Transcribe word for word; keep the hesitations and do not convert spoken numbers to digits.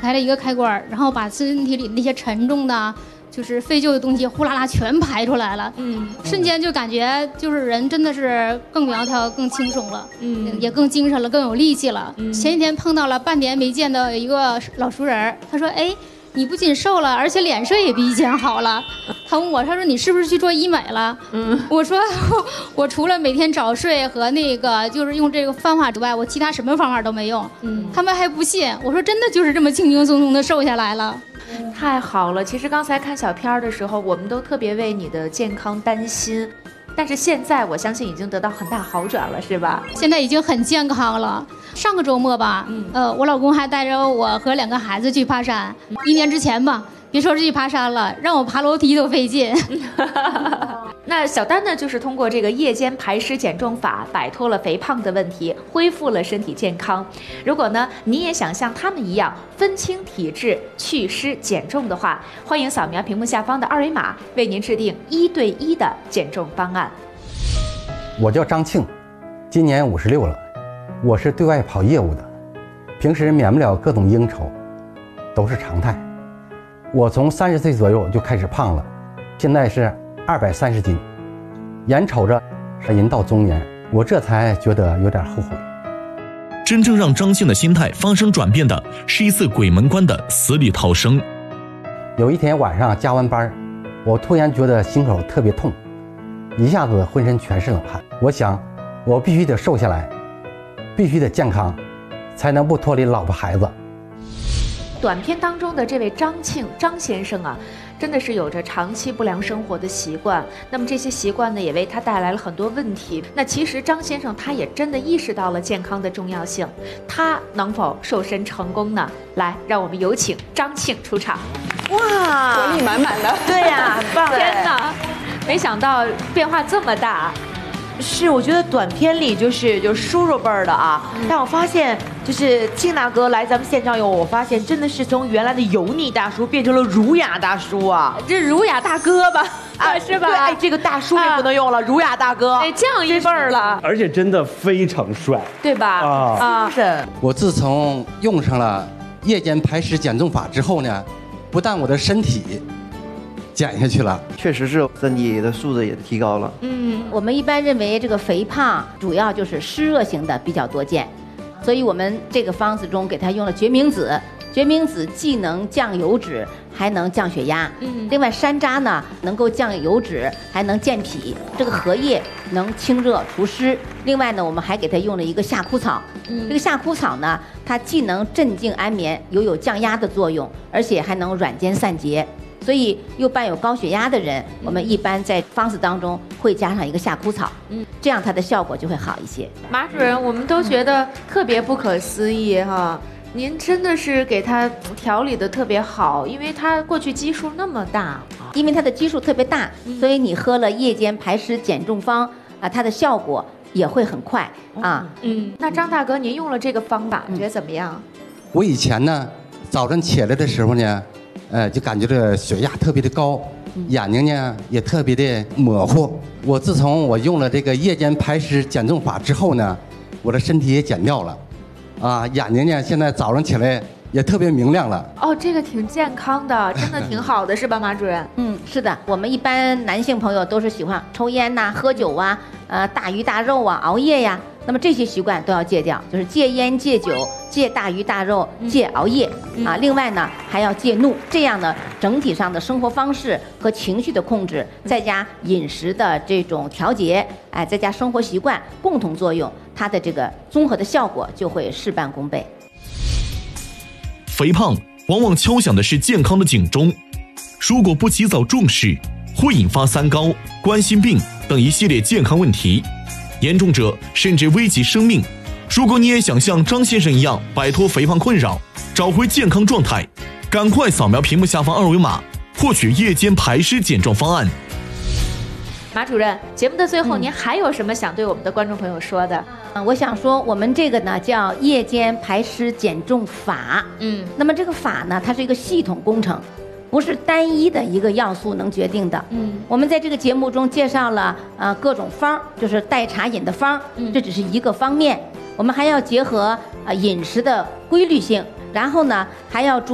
开了一个开关，然后把身体里那些沉重的就是废旧的东西呼啦啦全排出来了，嗯，瞬间就感觉就是人真的是更苗条更轻松了，嗯，也更精神了更有力气了，嗯，前几天碰到了半年没见的一个老熟人，他说哎你不仅瘦了，而且脸色也比以前好了。他问我，他说你是不是去做医美了？嗯，我说我除了每天早睡和那个就是用这个方法之外，我其他什么方法都没用。嗯，他们还不信。我说真的就是这么轻轻松松的瘦下来了。 太好了！其实刚才看小片的时候，我们都特别为你的健康担心。但是现在我相信已经得到很大好转了，是吧？ 现在已经很健康了。上个周末吧，嗯、呃，我老公还带着我和两个孩子去爬山。嗯、一年之前吧，别说是去爬山了，让我爬楼梯都费劲。 那小丹呢，就是通过这个夜间排湿减重法，摆脱了肥胖的问题，恢复了身体健康。如果呢，你也想像他们一样分清体质、祛湿减重的话，欢迎扫描屏幕下方的二维码，为您制定一对一的减重方案。 我叫张庆，今年五十六了，我是对外跑业务的，平时免不了各种应酬，都是常态。我从三十岁左右就开始胖了，现在是二百三十斤，眼瞅着人到中年，我这才觉得有点后悔。 真正让张庆的心态发生转变的是一次鬼门关的死里逃生。 有一天晚上加完班，我突然觉得心口特别痛，一下子浑身全是冷汗。我想我必须得瘦下来，必须得健康，才能不脱离老婆孩子。 短片当中的这位张庆张先生啊，真的是有着长期不良生活的习惯，那么这些习惯呢，也为他带来了很多问题。那其实张先生他也真的意识到了健康的重要性，他能否瘦身成功呢？来，让我们有请张庆出场。 哇，活力满满的， 对呀、啊，很棒！天哪，没想到变化这么大。 是，我觉得短片里就是就是叔叔辈儿的啊，嗯、但我发现就是庆大哥来咱们现场以后，我发现真的是从原来的油腻大叔变成了儒雅大叔啊， 这儒雅大哥吧，啊是吧？ 对，哎，这个大叔也不能用了，啊、儒雅大哥， 哎，降一辈儿了， 而且真的非常帅， 对吧？ 啊啊， 是。 我自从用上了夜间排湿减重法之后呢，不但我的身体减下去了， 确实是身体的素质也提高了。 嗯，我们一般认为这个肥胖主要就是湿热型的比较多见，所以我们这个方子中给它用了决明子。决明子既能降油脂，还能降血压。嗯，另外山楂呢能够降油脂，还能健脾。这个荷叶能清热除湿。另外呢，我们还给它用了一个夏枯草。嗯，这个夏枯草呢，它既能镇静安眠，又有降压的作用，而且还能软坚散结。所以又伴有高血压的人，我们一般在方子当中会加上一个夏枯草，嗯，这样它的效果就会好一些。 马主任，我们都觉得特别不可思议哈，您真的是给他调理的特别好，因为他过去基数那么大， 因为他的基数特别大，所以你喝了夜间排湿减重方啊，它的效果也会很快啊。 嗯，那张大哥，您用了这个方法，觉得怎么样？ 我以前呢，早晨起来的时候呢。呃，就感觉这血压特别的高，眼睛呢也特别的模糊。我自从我用了这个夜间排湿减重法之后呢，我的身体也减掉了，啊，眼睛呢现在早上起来也特别明亮了。 哦，这个挺健康的，真的挺好的，是吧，马主任？ 嗯，是的，我们一般男性朋友都是喜欢抽烟呐、喝酒啊、呃大鱼大肉啊、熬夜呀。那么这些习惯都要戒掉，就是戒烟、戒酒、戒大鱼大肉、戒熬夜、嗯、啊。另外呢，还要戒怒，这样呢，整体上的生活方式和情绪的控制，再加饮食的这种调节，哎，再加生活习惯共同作用，它的这个综合的效果就会事半功倍。 肥胖往往敲响的是健康的警钟，如果不及早重视，会引发三高、冠心病等一系列健康问题。严重者甚至危及生命。如果你也想像张先生一样摆脱肥胖困扰，找回健康状态，赶快扫描屏幕下方二维码，获取夜间排湿减重方案。 马主任，节目的最后，您还有什么想对我们的观众朋友说的？ 嗯，我想说，我们这个呢叫夜间排湿减重法。嗯，那么这个法呢，它是一个系统工程。不是单一的一个要素能决定的。嗯，我们在这个节目中介绍了呃各种方，就是代茶饮的方，嗯，这只是一个方面。我们还要结合呃饮食的规律性，然后呢还要注